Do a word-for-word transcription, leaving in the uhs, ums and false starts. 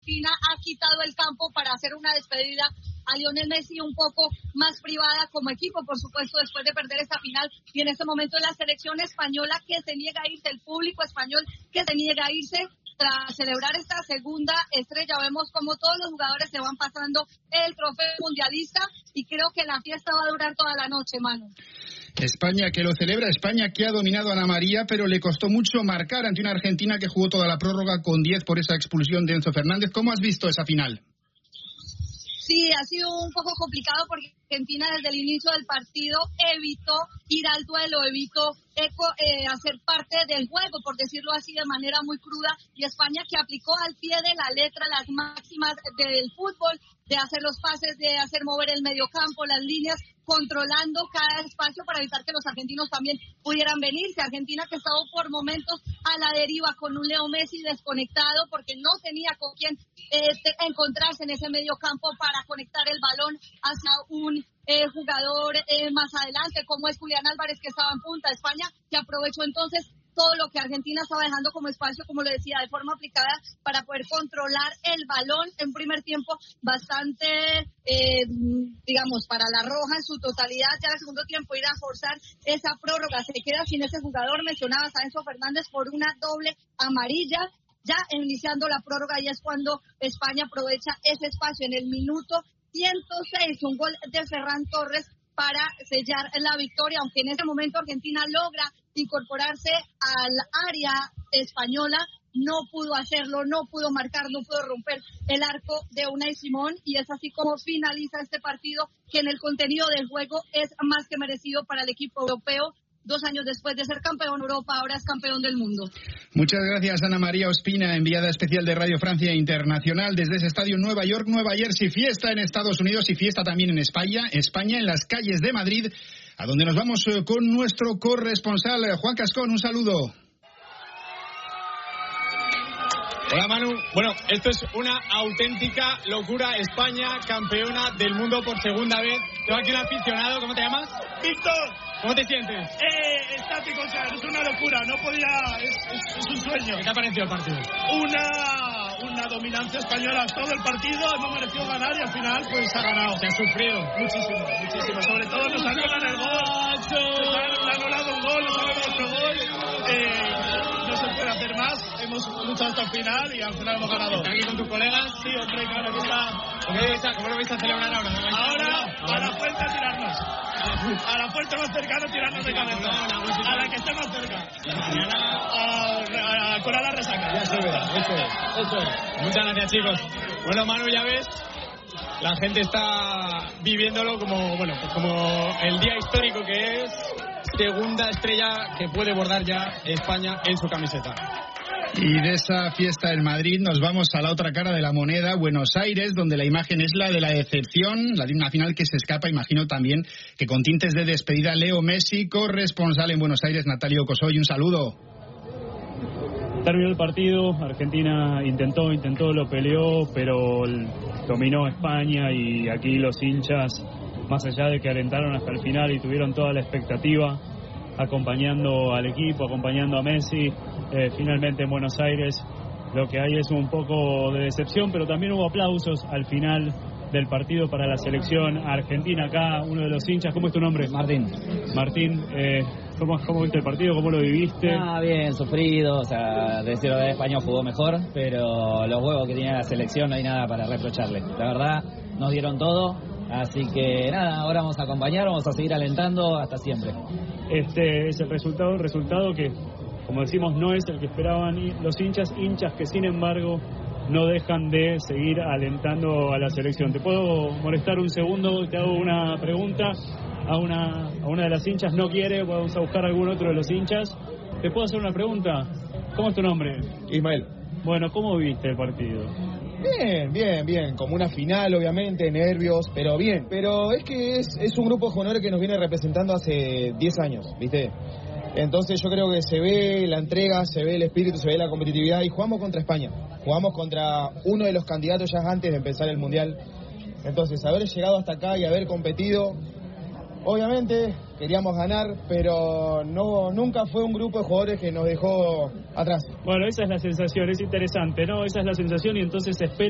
Argentina ha quitado el campo para hacer una despedida a Lionel Messi un poco más privada como equipo, por supuesto, después de perder esta final. Y en este momento la selección española que se niega a irse, el público español que se niega a irse tras celebrar esta segunda estrella. Vemos como todos los jugadores se van pasando el trofeo mundialista y creo que la fiesta va a durar toda la noche, Manu. España que lo celebra, España que ha dominado a Ana María, pero le costó mucho marcar ante una Argentina que jugó toda la prórroga con diez por esa expulsión de Enzo Fernández. ¿Cómo has visto esa final? Sí, ha sido un poco complicado porque Argentina desde el inicio del partido evitó ir al duelo, evitó eco, eh, hacer parte del juego, por decirlo así, de manera muy cruda, y España que aplicó al pie de la letra las máximas del fútbol, de hacer los pases, de hacer mover el mediocampo, las líneas, controlando cada espacio para evitar que los argentinos también pudieran venirse. Argentina que estaba por momentos a la deriva con un Leo Messi desconectado porque no tenía con quién eh, encontrarse en ese mediocampo para conectar el balón hacia un eh, jugador eh, más adelante como es Julián Álvarez, que estaba en punta. España que aprovechó entonces todo lo que Argentina estaba dejando como espacio, como lo decía, de forma aplicada para poder controlar el balón en primer tiempo, bastante, eh, digamos, para la roja en su totalidad. Ya en el segundo tiempo ir a forzar esa prórroga, se queda sin ese jugador, mencionabas a Enzo Fernández por una doble amarilla. Ya iniciando la prórroga, y es cuando España aprovecha ese espacio en el minuto ciento seis, un gol de Ferran Torres para sellar la victoria, aunque en ese momento Argentina logra incorporarse al área española, no pudo hacerlo, no pudo marcar, no pudo romper el arco de Unai Simón, y es así como finaliza este partido, que en el contenido del juego es más que merecido para el equipo europeo. Dos años después de ser campeón de Europa, ahora es campeón del mundo. Muchas gracias, Ana María Ospina, enviada especial de Radio Francia Internacional desde ese estadio Nueva York, Nueva Jersey. Fiesta en Estados Unidos y fiesta también en España, España en las calles de Madrid, a donde nos vamos con nuestro corresponsal, Juan Cascón. Un saludo. Hola, Manu. Bueno, esto es una auténtica locura. España, campeona del mundo por segunda vez. Tengo aquí un aficionado. ¿Cómo te llamas? Víctor. ¿Cómo te sientes? Eh, estático, o sea, es una locura. No podía... Es, es, es un sueño. ¿Qué te ha parecido el partido? Una, una dominancia española todo el partido. Hemos merecido ganar y al final, pues, ha ganado. Se ha sufrido. Muchísimo, muchísimo. Sobre todo nos anulan el gol. Nos han anulado un gol, nos han anulado otro gol. Eh... No se puede hacer más, hemos luchado hasta el final y al final hemos ganado. ¿Estás aquí con tus colegas? Sí, hombre, claro, aquí está. ¿Cómo lo vais a, cómo lo vais a celebrar ahora? ¿No Ahora, a la puerta a tirarnos. A la puerta más cercana tirarnos de cabeza. A la que esté más cerca. A, a curar la resaca. Ya se ve, eso es, eso es. Muchas gracias, chicos. Bueno, Manu, ya ves, la gente está viviéndolo como, bueno, pues como el día histórico que es. Segunda estrella que puede bordar ya España en su camiseta. Y de esa fiesta en Madrid nos vamos a la otra cara de la moneda, Buenos Aires, donde la imagen es la de la decepción, la de una final que se escapa, imagino también que con tintes de despedida. Leo Messi, corresponsal en Buenos Aires, Natalio Cosoy, un saludo. Terminó el partido, Argentina intentó, intentó, lo peleó, pero dominó España, y aquí los hinchas, más allá de que alentaron hasta el final y tuvieron toda la expectativa acompañando al equipo, acompañando a Messi, eh, finalmente en Buenos Aires lo que hay es un poco de decepción, pero también hubo aplausos al final del partido para la selección argentina. Acá uno de los hinchas, ¿cómo es tu nombre? Martín. Martín, eh, ¿cómo, ¿cómo viste el partido? ¿Cómo lo viviste? Ah, bien, sufrido, o sea, decirlo de España jugó mejor, pero los huevos que tenía la selección no hay nada para reprocharle. La verdad, nos dieron todo. Así que nada, ahora vamos a acompañar, vamos a seguir alentando hasta siempre. Este es el resultado, el resultado que, como decimos, no es el que esperaban los hinchas, hinchas que sin embargo no dejan de seguir alentando a la selección. ¿Te puedo molestar un segundo? Te hago una pregunta a una, a una de las hinchas. No quiere, vamos a buscar a algún otro de los hinchas. ¿Te puedo hacer una pregunta? ¿Cómo es tu nombre? Ismael. Bueno, ¿cómo viste el partido? Bien, bien, bien, como una final obviamente, nervios, pero bien. Pero es que es, es un grupo de jugadores que nos viene representando hace diez años, ¿viste? Entonces yo creo que se ve la entrega, se ve el espíritu, se ve la competitividad, y jugamos contra España. Jugamos contra uno de los candidatos ya antes de empezar el Mundial. Entonces haber llegado hasta acá y haber competido, obviamente queríamos ganar, pero no nunca fue un grupo de jugadores que nos dejó atrás. Bueno, esa es la sensación, es interesante, ¿no? Esa es la sensación, y entonces se espera